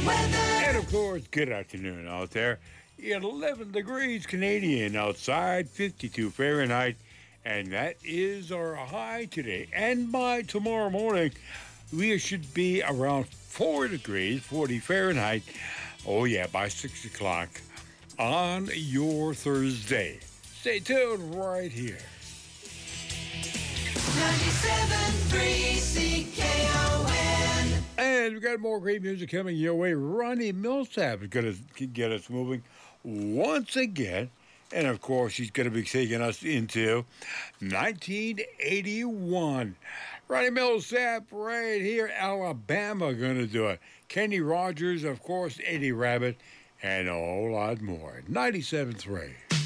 And of course, good afternoon out there. 11 degrees Canadian outside, 52 Fahrenheit, and that is our high today. And by tomorrow morning, we should be around 4 degrees, 40 Fahrenheit. Oh, yeah, by 6 o'clock on your Thursday. Stay tuned right here. 97.3 CKON. And we've got more great music coming your way. Ronnie Millsap is going to get us moving once again. And of course, he's going to be taking us into 1981. Ronnie Millsap right here, Alabama, going to do it. Kenny Rogers, of course, Eddie Rabbitt, and a whole lot more. 97.3.